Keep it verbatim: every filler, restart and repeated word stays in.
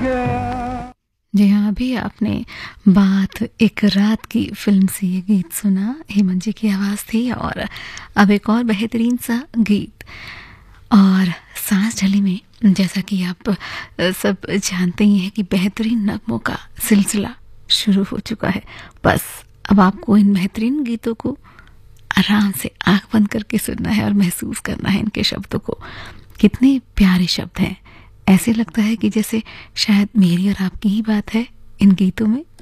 गया। जी हाँ, अभी आपने बात एक रात की फिल्म से ये गीत सुना, हेमंत जी की आवाज़ थी। और अब एक और बेहतरीन सा गीत और सांस ढली में, जैसा कि आप सब जानते ही हैं कि बेहतरीन नगमों का सिलसिला शुरू हो चुका है। बस अब आपको इन बेहतरीन गीतों को आराम से आंख बंद करके सुनना है और महसूस करना है इनके शब्दों को। कितने प्यारे शब्द हैं, ऐसे लगता है कि जैसे शायद मेरी और आपकी ही बात है इन गीतों में।